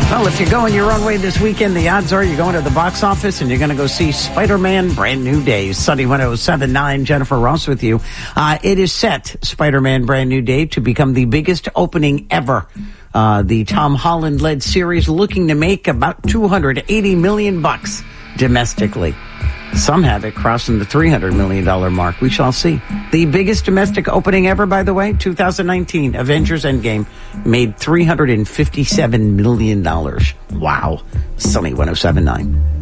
Well, if you're going your own way this weekend, the odds are you're going to the box office and you're going to go see Spider-Man Brand New Day. Sunny 107.9, Jennifer Ross with you. It is set, Spider-Man Brand New Day, to become the biggest opening ever. The Tom Holland-led series looking to make about $280 million domestically. Some have it crossing the $300 million mark. We shall see. The biggest domestic opening ever, by the way, 2019, Avengers Endgame, made $357 million. Wow. Sunny 107.9.